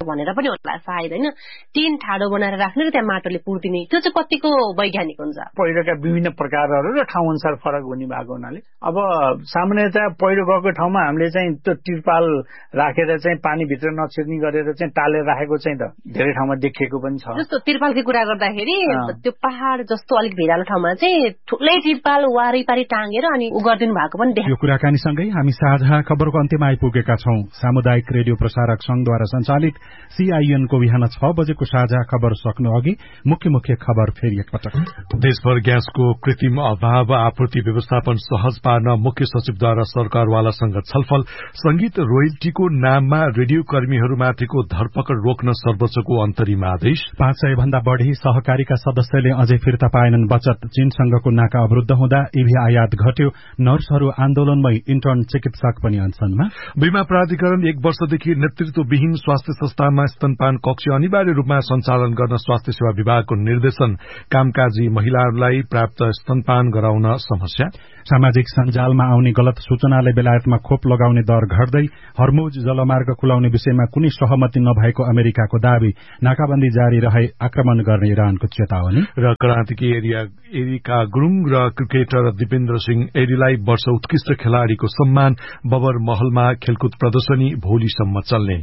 भनेर पनि होला सायद हैन। टिन ठाडो बनाएर राख्ने र त्यहाँ माटोले पुर्दिने, त्यो चाहिँ कतिको वैज्ञानिक हुन्छ? पहिरोका विभिन्न प्रकारहरू र ठाउँ अनुसार फरक हुने भएको हुनाले अब सामान्यतया पहिरो गएको ठाउँमा हामीले चाहिँ त्यो तिरपाल राखेर चाहिँ पानीभित्र नछिर्ने गरेर चाहिँ टालेर राखेको चाहिँ त धेरै ठाउँमा देखिएको पनि छ। जस्तो तिरपालकै कुरा गर्दाखेरि त्यो पहाड जस्तो अलिक भिरालो ठाउँमा चाहिँ ठुलै तिरपाल वारिपारि टाँगेर अनि गरिदिनु भएको पनि देखियो। यो कुराकानीसँगै हामी साझा खबरको अन्त्यमा आइपुगेका छौं। सामुदायिक रेडियो प्रसारक संघद्वारा सञ्चालित CIN को बिहान 6 बजेको साझा खबर सक्नु अघि मुख्य खबर फेरि एकपटक। देशभर ग्यासको कृत्रिम अभाव आपूर्ति व्यवस्थापन सहज पार्न मुख्य सचिवद्वारा सरकारवालासँग छलफल। संगीत रोयल्टीको नाममा रेडियो कर्मीहरूमाथिको धरपकड रोक्न सर्वोच्चको अन्तरिम आदेश। 500 भन्दा बढ़ी सहकारीका सदस्यले अझै फिर्ता पाएनन् बचत। चीनसँगको नाका अवरुद्ध हुँदा EV आयात घट्यो। नर्सहरू आन्दोलनमै, इन्टर्न चिकित्सक पनि अनसनमा। बीमा प्राधिकरण 1 वर्षदेखि नेतृत्वविहीन स्वास्थ्य संस्थामा स्तनपान कक्ष अनिवार्य रूपमा सञ्चालन गर्न स्वास्थ्य सेवा विभागको निर्देशन। कामकाजी महिलाहरूलाई प्राप्त स्तनपान गराउन समस्या। सामाजिक सञ्जालमा आउने गलत सूचनाले बेलायतमा खोप लगाउने दर घट्दै। हर्मुज जलमार्ग खुलाउने विषयमा कुनै सहमति नभएको अमेरिकाको दावी। नाकाबन्दी जारी रहे आक्रमण गर्ने इरानको चेतावनी। र क्रान्तिकी एरिका गुरुङ र क्रिकेटर दिपेन्द्र सिंह एरीलाई वर्ष उत्कृष्ट खेलाड़ीको सम्मान। बबर महलमा खेलकुद प्रदर्शनी भोलिसम्म चल्ने।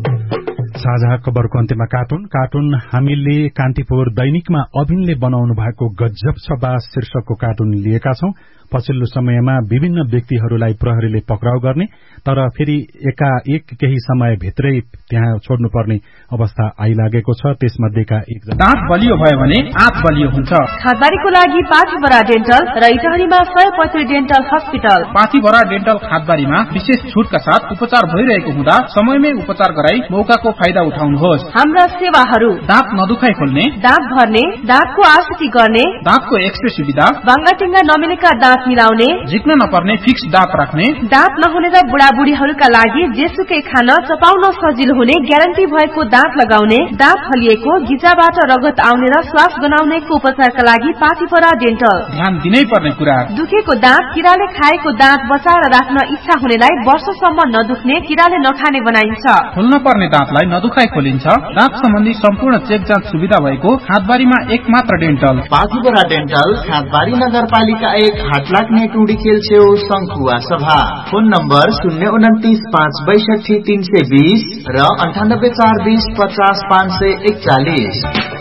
साझा खबरको अन्त्यमा कार्टुन हामीले कान्तिपुर दैनिकमा अभिनले बनाउनु भएको गजब छ बास शीर्षकको कार्टुन लिएका छौं। पछिल्लो समयमा विभिन्न व्यक्तिहरूलाई प्रहरीले पक्राउ गर्ने तर फेरि एकाएक केही समयभित्रै त्यहाँ छोड्नुपर्ने अवस्था आइलागेको छ। त्यसमध्येका एकजना दाँत बलियो भयो भने आँत बलियो हुन्छ। खादबारीको लागि पाथीभरा डेन्टल र इटहरीमा 135 डेन्टल हस्पिटल। पाथीभरा डेन्टल खादबारीमा विशेष छुटका साथ उपचार भइरहेको हुँदा समयमै उपचार गराई मौकाको फाइदा उठाउनुहोस्। हाम्रा सेवाहरू दाँत नदुखाइ खोल्ने, दाँत भर्ने, दाँतको आकृति गर्ने, दाँतको एक्सरे सुविधा, बाङ्गाटिङ्गा नमिलेका दाँत मिलाउने, झिक्न नपर्ने फिक्स दाँत राख्ने, दाँत नहुने र बुढाबुढीहरूका लागि जेसुकै खान चपाउन सजिलो हुने ग्यारेन्टी भएको दाँत लगाउने, दाँत हलिएको, घिचाबाट रगत आउने र श्वास गनाउनेको उपचारका लागि पाथीभरा डेन्टल। ध्यान दिनै पर्ने कुरा, दुखेको दाँत, किराले खाएको दाँत बचाएर राख्न इच्छा हुनेलाई वर्षसम्म नदुख्ने, किराले नखाने बनाइन्छ। खोल्न पर्ने दाँतलाई नदुखाइ खोलिन्छ। दाँत सम्बन्धी सम्पूर्ण चेक जाँच सुविधा भएको खादबारीमा एकमात्र डेन्टल। पाथीभरा डेन्टल, खादबारी नगरपालिका 1, हाटलाग्ने टुडी खेल छेउ संखुवा सभा। फोन नम्बर 029 562 320 र 98 420 50 541।